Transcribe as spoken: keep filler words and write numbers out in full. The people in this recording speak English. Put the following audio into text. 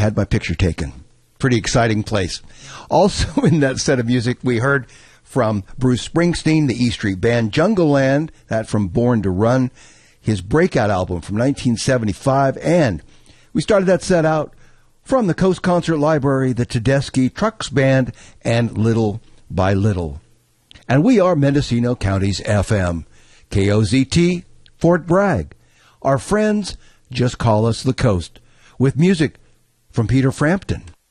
had my picture taken. Pretty exciting place. Also in that set of music, we heard from Bruce Springsteen, the E Street Band, Jungle Land, that from Born to Run, his breakout album from nineteen seventy-five, and we started that set out from the Coast Concert Library, the Tedeschi Trucks Band, and Little by Little. And we are Mendocino County's F M, K O Z T, Fort Bragg. Our friends just call us the Coast, with music from Peter Frampton.